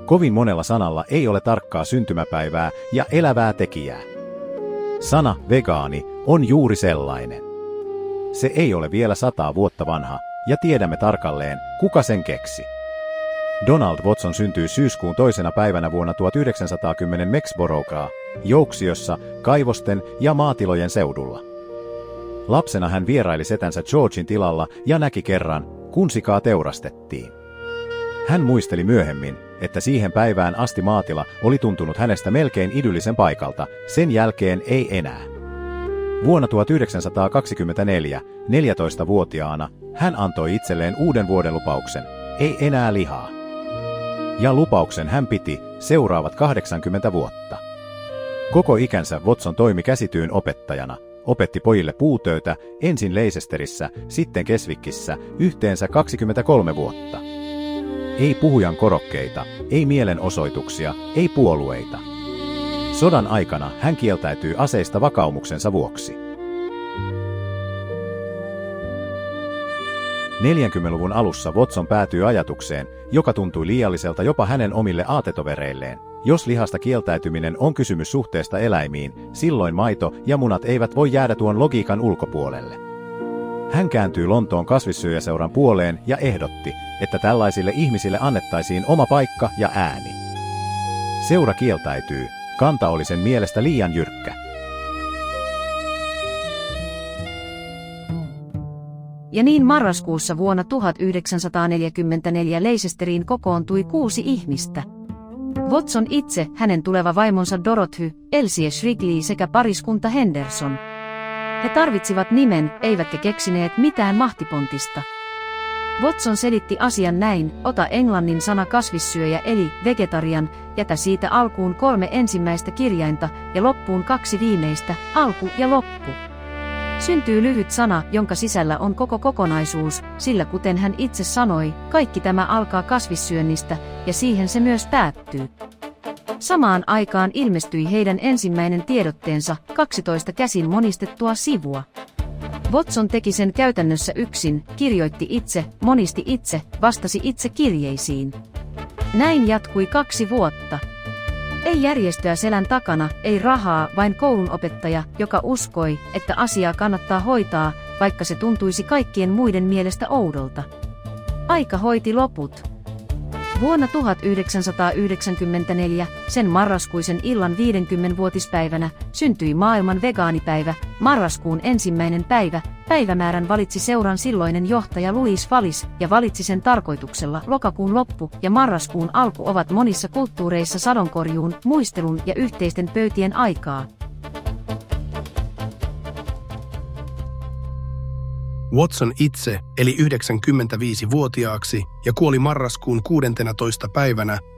Kovin monella sanalla ei ole tarkkaa syntymäpäivää ja elävää tekijää. Sana vegaani on juuri sellainen. Se ei ole vielä 100 vuotta vanha, ja tiedämme tarkalleen, kuka sen keksi. Donald Watson syntyi syyskuun 2. päivänä vuonna 1910 Mexborough'ssa, Yorkshireissa, kaivosten ja maatilojen seudulla. Lapsena hän vieraili setänsä Georgein tilalla ja näki kerran, kun sikaa teurastettiin. Hän muisteli myöhemmin, että siihen päivään asti maatila oli tuntunut hänestä melkein idyllisen paikalta, sen jälkeen ei enää. Vuonna 1924, 14-vuotiaana, hän antoi itselleen uuden vuodenlupauksen, ei enää lihaa. Ja lupauksen hän piti seuraavat 80 vuotta. Koko ikänsä Watson toimi käsityön opettajana, opetti pojille puutöitä, ensin Leicesterissä, sitten Keswickissä, yhteensä 23 vuotta. Ei puhujan korokkeita, ei mielenosoituksia, ei puolueita. Sodan aikana hän kieltäytyi aseista vakaumuksensa vuoksi. 40-luvun alussa Watson päätyi ajatukseen, joka tuntui liialliselta jopa hänen omille aatetovereilleen. Jos lihasta kieltäytyminen on kysymys suhteesta eläimiin, silloin maito ja munat eivät voi jäädä tuon logiikan ulkopuolelle. Hän kääntyi Lontoon kasvissyöjäseuran puoleen ja ehdotti, että tällaisille ihmisille annettaisiin oma paikka ja ääni. Seura kieltäytyy, kanta oli sen mielestä liian jyrkkä. Ja niin marraskuussa vuonna 1944 Leicesteriin kokoontui 6 ihmistä. Watson itse, hänen tuleva vaimonsa Dorothy, Elsie Shrigley sekä pariskunta Henderson. He tarvitsivat nimen, eivätkä keksineet mitään mahtipontista. Watson selitti asian näin, ota englannin sana kasvissyöjä eli vegetarian, jätä siitä alkuun 3 ensimmäistä kirjainta ja loppuun 2 viimeistä, alku ja loppu. Syntyy lyhyt sana, jonka sisällä on koko kokonaisuus, sillä kuten hän itse sanoi, kaikki tämä alkaa kasvissyönnistä ja siihen se myös päättyy. Samaan aikaan ilmestyi heidän ensimmäinen tiedotteensa, 12 käsin monistettua sivua. Watson teki sen käytännössä yksin, kirjoitti itse, monisti itse, vastasi itse kirjeisiin. Näin jatkui 2 vuotta. Ei järjestöä selän takana, ei rahaa, vain koulunopettaja, joka uskoi, että asiaa kannattaa hoitaa, vaikka se tuntuisi kaikkien muiden mielestä oudolta. Aika hoiti loput. Vuonna 1994, sen marraskuisen illan 50-vuotispäivänä, syntyi maailman vegaanipäivä, marraskuun 1. päivä. Päivämäärän valitsi seuran silloinen johtaja Louis Wallis ja valitsi sen tarkoituksella. Lokakuun loppu ja marraskuun alku ovat monissa kulttuureissa sadonkorjuun, muistelun ja yhteisten pöytien aikaa. Watson itse eli 95-vuotiaaksi ja kuoli marraskuun 16. päivänä